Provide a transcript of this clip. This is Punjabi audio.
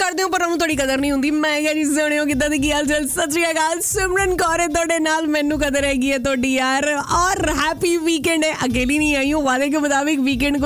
ਕਰਦੇ ਹੋ ਪਰ ਉਹਨੂੰ ਤੁਹਾਡੀ ਕਦਰ ਨਹੀਂ ਹੁੰਦੀ। ਮੈਂ ਕਿਹਾ ਜੀ ਸੁਣਿਓ ਕਿੱਦਾਂ ਦੀ ਕੀ ਹਾਲ ਚਾਲ, ਸਤਿ ਸ਼੍ਰੀ ਅਕਾਲ। ਸਿਮਰਨ ਕੌਰ ਹੈ ਤੁਹਾਡੇ ਨਾਲ, ਮੈਨੂੰ ਕਦਰ ਹੈਗੀ ਹੈ ਤੁਹਾਡੀ ਯਾਰ। ਔਰ हैप्पी वीकेंड है, अकेली नहीं आई हूँ, वादे के मुताबिक वीकेंड को